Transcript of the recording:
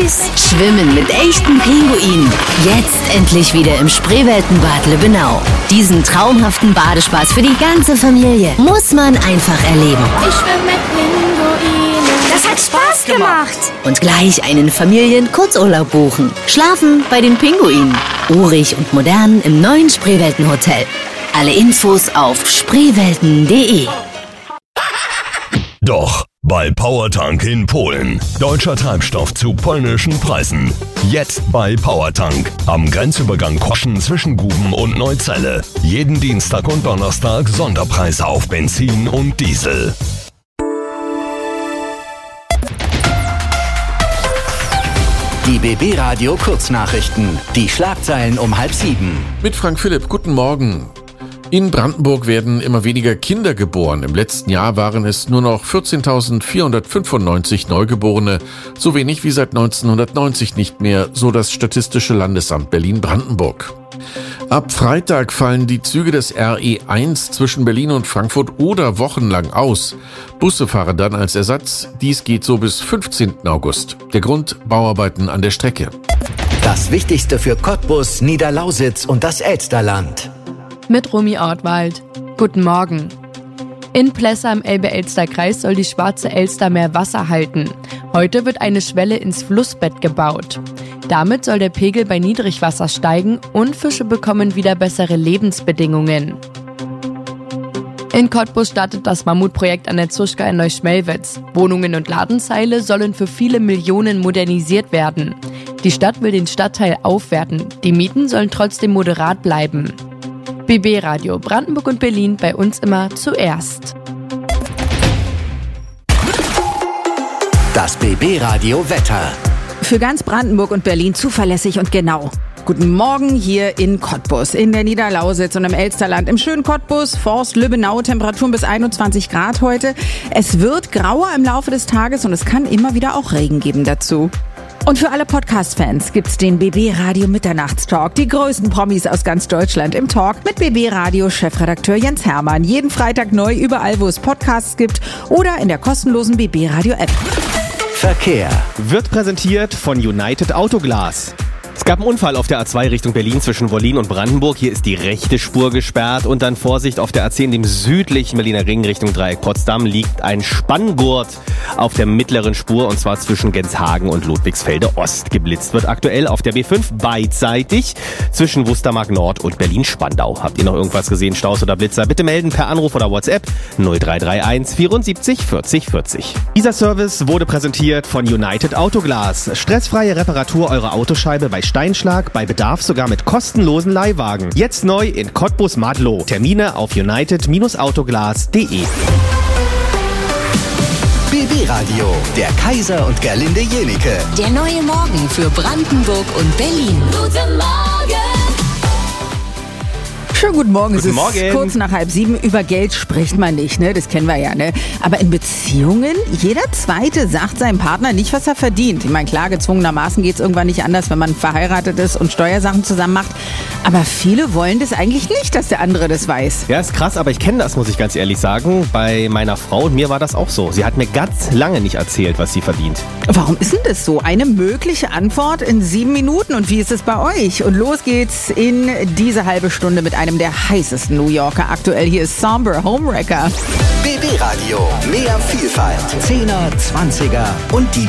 süß. Schwimmen mit echten Pinguinen. Jetzt endlich wieder im Spreeweltenbad Lübbenau. Diesen traumhaften Badespaß für die ganze Familie muss man einfach erleben. Ich schwimme mit Pinguinen. Das hat Spaß gemacht. Und gleich einen Familien-Kurzurlaub buchen. Schlafen bei den Pinguinen. Urig und modern im neuen Spreeweltenhotel. Alle Infos auf spreewelten.de. Doch bei PowerTank in Polen. Deutscher Treibstoff zu polnischen Preisen. Jetzt bei PowerTank. Am Grenzübergang Koschen zwischen Guben und Neuzelle. Jeden Dienstag und Donnerstag Sonderpreise auf Benzin und Diesel. Die BB Radio Kurznachrichten. Die Schlagzeilen um 6:30. Mit Frank Philipp, guten Morgen. In Brandenburg werden immer weniger Kinder geboren. Im letzten Jahr waren es nur noch 14.495 Neugeborene, so wenig wie seit 1990 nicht mehr, so das Statistische Landesamt Berlin-Brandenburg. Ab Freitag fallen die Züge des RE1 zwischen Berlin und Frankfurt oder wochenlang aus. Busse fahren dann als Ersatz. Dies geht so bis 15. August. Der Grund: Bauarbeiten an der Strecke. Das Wichtigste für Cottbus, Niederlausitz und das Elsterland. Mit Romy Ortwald. Guten Morgen. In Plessa im Elbe-Elster-Kreis soll die Schwarze Elster mehr Wasser halten. Heute wird eine Schwelle ins Flussbett gebaut. Damit soll der Pegel bei Niedrigwasser steigen und Fische bekommen wieder bessere Lebensbedingungen. In Cottbus startet das Mammutprojekt an der Zuschka in Neuschmelwitz. Wohnungen und Ladenzeile sollen für viele Millionen modernisiert werden. Die Stadt will den Stadtteil aufwerten. Die Mieten sollen trotzdem moderat bleiben. BB Radio Brandenburg und Berlin, bei uns immer zuerst. Das BB Radio Wetter. Für ganz Brandenburg und Berlin zuverlässig und genau. Guten Morgen hier in Cottbus, in der Niederlausitz und im Elsterland. Im schönen Cottbus, Forst, Lübbenau, Temperaturen bis 21 Grad heute. Es wird grauer im Laufe des Tages und es kann immer wieder auch Regen geben dazu. Und für alle Podcast-Fans gibt's den BB Radio Mitternachtstalk. Die größten Promis aus ganz Deutschland im Talk mit BB Radio Chefredakteur Jens Hermann. Jeden Freitag neu überall, wo es Podcasts gibt oder in der kostenlosen BB Radio App. Verkehr. Wird präsentiert von United Autoglas. Es gab einen Unfall auf der A2 Richtung Berlin zwischen Wollin und Brandenburg. Hier ist die rechte Spur gesperrt und dann Vorsicht auf der A10 in dem südlichen Berliner Ring Richtung Dreieck Potsdam liegt ein Spanngurt auf der mittleren Spur und zwar zwischen Genshagen und Ludwigsfelde Ost. Geblitzt wird aktuell auf der B5 beidseitig zwischen Wustermark Nord und Berlin-Spandau. Habt ihr noch irgendwas gesehen, Staus oder Blitzer? Bitte melden per Anruf oder WhatsApp 0331 74 40 40. Dieser Service wurde präsentiert von United Autoglas. Stressfreie Reparatur eurer Autoscheibe bei Steinschlag, bei Bedarf sogar mit kostenlosen Leihwagen. Jetzt neu in Cottbus-Madlow. Termine auf united-autoglas.de. BB Radio, der Kaiser und Gerlinde Jenike. Der neue Morgen für Brandenburg und Berlin. Guten Morgen. Schönen guten Morgen. Guten Morgen. Es ist kurz nach 6:30. Über Geld spricht man nicht, ne? Das kennen wir ja, ne? Aber in Beziehungen, jeder Zweite sagt seinem Partner nicht, was er verdient. Ich meine, klar, gezwungenermaßen geht es irgendwann nicht anders, wenn man verheiratet ist und Steuersachen zusammen macht. Aber viele wollen das eigentlich nicht, dass der andere das weiß. Ja, ist krass, aber ich kenne das, muss ich ganz ehrlich sagen. Bei meiner Frau und mir war das auch so. Sie hat mir ganz lange nicht erzählt, was sie verdient. Warum ist denn das so? Eine mögliche Antwort in 7 Minuten. Und wie ist es bei euch? Und los geht's in diese halbe Stunde mit einem der heißesten New Yorker aktuell. Hier ist Somber Homewrecker. BB Radio, mehr Vielfalt. 10er, 20er und die